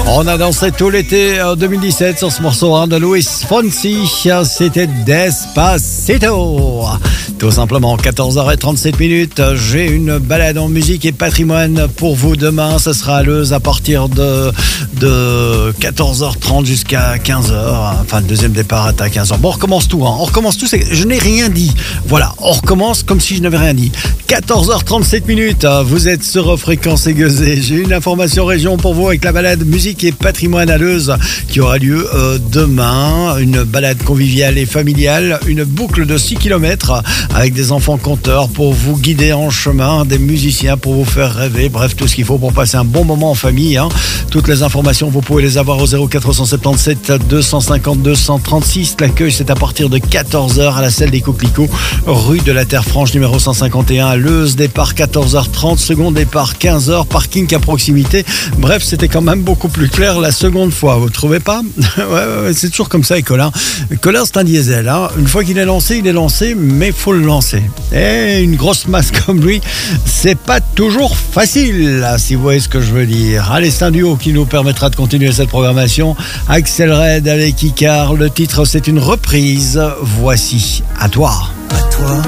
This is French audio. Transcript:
On a dansé tout l'été 2017 sur ce morceau de Luis Fonsi. C'était Despacito. Tout simplement, 14h37. J'ai une balade en musique et patrimoine pour vous demain. Ce sera à Leuze à partir de 14h30 jusqu'à 15h. Enfin, le deuxième départ est à 15h. Bon, on recommence tout. On recommence tout. Je n'ai rien dit. Voilà, on recommence comme si je n'avais rien dit. 14h37. Vous êtes sur Fréquence Aiguisée. J'ai une information région pour vous avec la balade musique et patrimoine à Leuze qui aura lieu demain. Une balade conviviale et familiale. Une boucle de 6 km avec des enfants conteurs pour vous guider en chemin, des musiciens pour vous faire rêver. Bref, tout ce qu'il faut pour passer un bon moment en famille. Toutes les informations, vous pouvez les avoir au 0477 250 236. L'accueil, c'est à partir de 14h à la salle des Coquelicots, rue de la Terre Franche, numéro 151 à Leuze. Départ 14h30, second départ 15h, parking à proximité. Bref, c'était quand même beaucoup plus clair la seconde fois, vous ne trouvez pas? Ouais, c'est toujours comme ça avec Colin. Colin, c'est un diesel. Une fois qu'il est lancé, mais faut le lancer. Et une grosse masse comme lui, c'est pas toujours facile, si vous voyez ce que je veux dire. Allez, c'est un duo qui nous permettra de continuer cette programmation. Axel Red avec Icar. Le titre, c'est une reprise. Voici À toi.